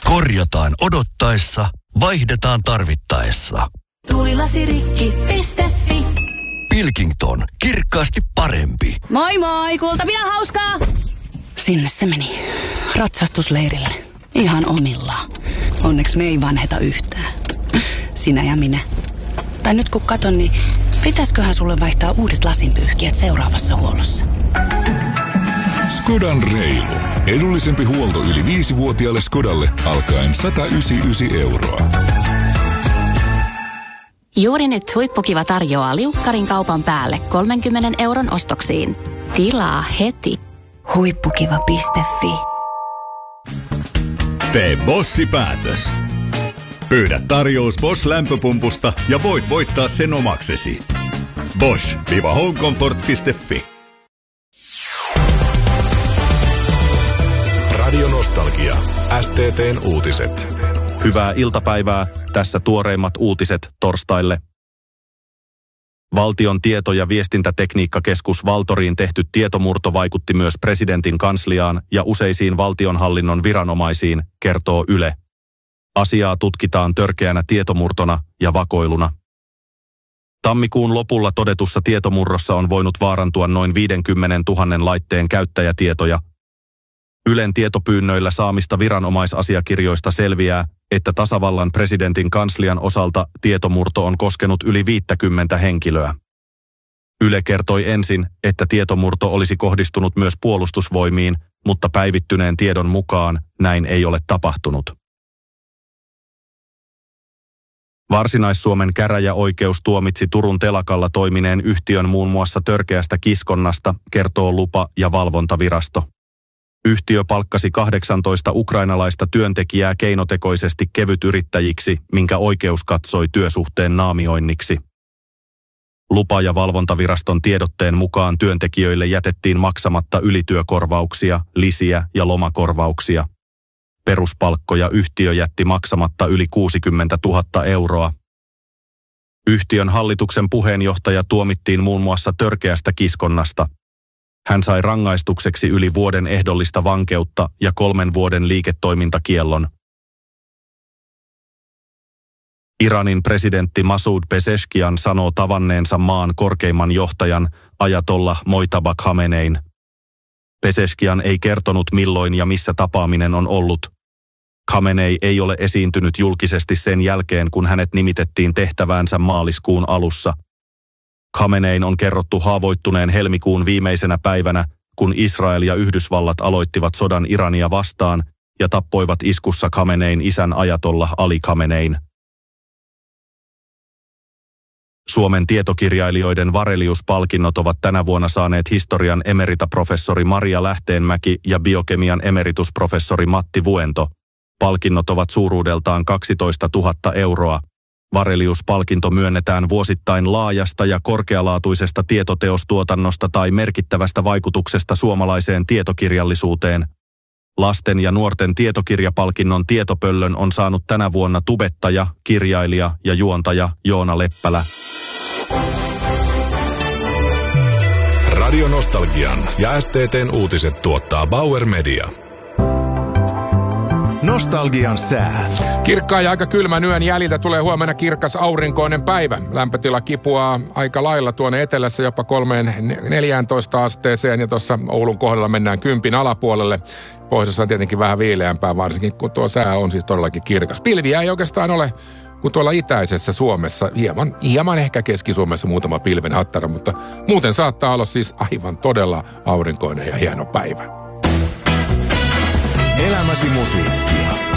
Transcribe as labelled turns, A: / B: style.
A: Korjataan odottaessa, vaihdetaan tarvittaessa.
B: Tuulilasirikki.fi.
A: Pilkington, kirkkaasti parempi.
B: Moi moi, Kultapilan hauskaa!
C: Sinne se meni. Ratsastusleirille. Ihan omillaan. Onneksi me ei vanheta yhtään. Sinä ja minä. Tai nyt kun katon, niin pitäisköhän sulle vaihtaa uudet lasinpyyhkijät seuraavassa huollossa?
D: Skodan reilu. Edullisempi huolto yli 5-vuotiaalle Skodalle alkaen 199 €.
E: Juuri nyt Huippukiva tarjoaa liukkarin kaupan päälle 30 € ostoksiin. Tilaa heti.
C: Huippukiva.fi.
F: Tee bossipäätös. Pyydä tarjous Bosch-lämpöpumpusta ja voit voittaa sen omaksesi. Bosch-homecomfort.fi.
D: Radio Nostalgia. STT:n uutiset.
G: Hyvää iltapäivää. Tässä tuoreimmat uutiset torstaille. Valtion tieto- ja viestintätekniikkakeskus Valtoriin tehty tietomurto vaikutti myös presidentin kansliaan ja useisiin valtionhallinnon viranomaisiin, kertoo Yle. Asiaa tutkitaan törkeänä tietomurtona ja vakoiluna. Tammikuun lopulla todetussa tietomurrossa on voinut vaarantua noin 50 000 laitteen käyttäjätietoja. Ylen tietopyynnöillä saamista viranomaisasiakirjoista selviää, että tasavallan presidentin kanslian osalta tietomurto on koskenut yli 50 henkilöä. Yle kertoi ensin, että tietomurto olisi kohdistunut myös puolustusvoimiin, mutta päivittyneen tiedon mukaan näin ei ole tapahtunut. Varsinais-Suomen käräjäoikeus tuomitsi Turun telakalla toimineen yhtiön muun muassa törkeästä kiskonnasta, kertoo lupa- ja valvontavirasto. Yhtiö palkkasi 18 ukrainalaista työntekijää keinotekoisesti kevytyrittäjiksi, minkä oikeus katsoi työsuhteen naamioinniksi. Lupa- ja valvontaviraston tiedotteen mukaan työntekijöille jätettiin maksamatta ylityökorvauksia, lisiä ja lomakorvauksia. Peruspalkkoja yhtiö jätti maksamatta yli 60 000 €. Yhtiön hallituksen puheenjohtaja tuomittiin muun muassa törkeästä kiskonnasta. Hän sai rangaistukseksi yli vuoden ehdollista vankeutta ja 3 vuoden liiketoimintakiellon. Iranin presidentti Masoud Pezeshkian sanoo tavanneensa maan korkeimman johtajan Ajatollah Mojtaba Khamenein. Pezeshkian ei kertonut milloin ja missä tapaaminen on ollut. Khamenei ei ole esiintynyt julkisesti sen jälkeen, kun hänet nimitettiin tehtäväänsä maaliskuun alussa. Khamenein on kerrottu haavoittuneen helmikuun viimeisenä päivänä, kun Israel ja Yhdysvallat aloittivat sodan Irania vastaan ja tappoivat iskussa Khamenein isän Ajatollah Ali Khamenein. Suomen tietokirjailijoiden Varelius-palkinnot ovat tänä vuonna saaneet historian emeritaprofessori Maria Lähteenmäki ja biokemian emeritusprofessori Matti Vuento. Palkinnot ovat suuruudeltaan 12 000 €. Varelius-palkinto myönnetään vuosittain laajasta ja korkealaatuisesta tietoteostuotannosta tai merkittävästä vaikutuksesta suomalaiseen tietokirjallisuuteen. Lasten ja nuorten tietokirjapalkinnon tietopöllön on saanut tänä vuonna tubettaja, kirjailija ja juontaja Joona Leppälä.
D: Radio Nostalgian ja STT:n uutiset tuottaa Bauer Media.
H: Nostalgian sää.
I: Kirkkaan ja aika kylmän yön jäljiltä tulee huomenna kirkas aurinkoinen päivä. Lämpötila kipuaa aika lailla tuonne etelässä jopa 3-14 asteeseen ja tuossa Oulun kohdalla mennään 10 alapuolelle. Pohjoisessa on tietenkin vähän viileämpää, varsinkin kun tuo sää on siis todellakin kirkas. Pilviä ei oikeastaan ole kuin tuolla itäisessä Suomessa, hieman ehkä Keski-Suomessa muutama pilven hattara, mutta muuten saattaa olla siis aivan todella aurinkoinen ja hieno päivä.
H: Elämäsi musiikkia.